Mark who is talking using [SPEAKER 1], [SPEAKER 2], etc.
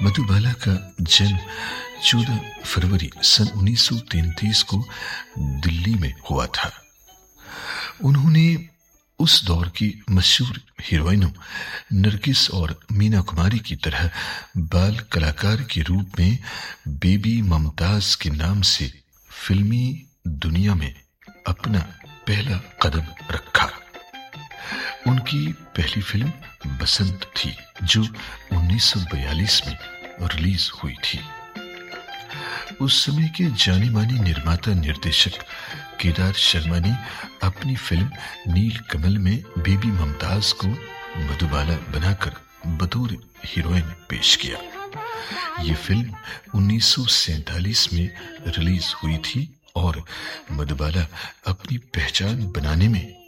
[SPEAKER 1] मधुबाला का जन्म 14 फरवरी सन 1933 को दिल्ली में हुआ था। उन्होंने उस दौर की मशहूर हीरोइनों नरगिस और मीना कुमारी की तरह बाल कलाकार के रूप में बेबी मुमताज के नाम से फिल्मी दुनिया में अपना पहला कदम रखा। उनकी पहली फिल्म बसंत थी जो 1942 में रिलीज हुई थी। उस समय के जाने माने निर्माता निर्देशक केदार शर्मा ने अपनी फिल्म नील कमल में बेबी मुमताज को मधुबाला बनाकर बतौर हीरोइन पेश किया। ये फिल्म 1947 में रिलीज हुई थी और मधुबाला अपनी पहचान बनाने में